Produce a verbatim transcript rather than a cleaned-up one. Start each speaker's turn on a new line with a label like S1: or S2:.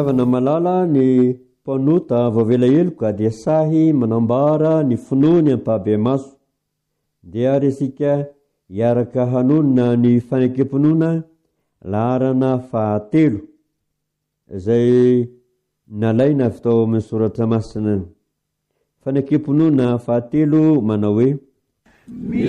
S1: Avana malala ny mpanota vavela eloka dia sahy manambara ny finoany ampabe maso. Dia resika iaraka hanonina ny fanekemponona laharana fahatelo izay nalaina avy tao amin'ny soratra masina. Fanekemponona fahatelo manao hoe